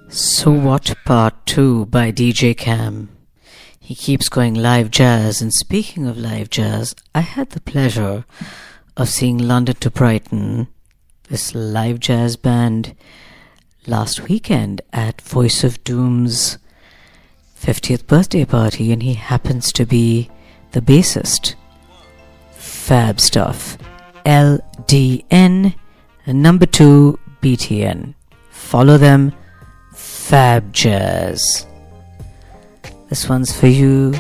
So What Part 2 by DJ Cam. He keeps going live jazz, and speaking of live jazz, I had the pleasure of seeing London to Brighton, this live jazz band, last weekend at Voice of Doom's 50th birthday party, and he happens to be the bassist. Fab stuff. LDN, number 2 BTN. Follow them. Fab Jazz. This one's for you.